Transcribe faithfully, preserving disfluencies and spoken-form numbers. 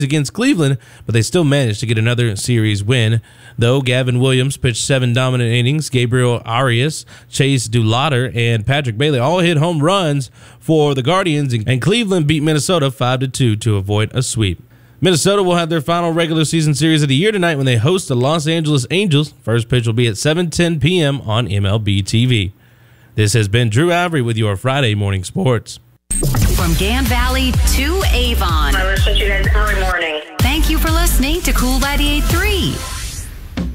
against Cleveland, but they still managed to get another series win. Though Gavin Williams pitched seven dominant innings, Gabriel Arias, Chase Dulatter, and Patrick Bailey all hit home runs for the Guardians, and Cleveland beat Minnesota five to two to avoid a sweep. Minnesota will have their final regular season series of the year tonight when they host the Los Angeles Angels. First pitch will be at seven ten p m on M L B T V. This has been Drew Avery with your Friday Morning Sports. From Gan Valley to Avon. I listen to you guys every morning. Thank you for listening to Cool ninety-eight point three.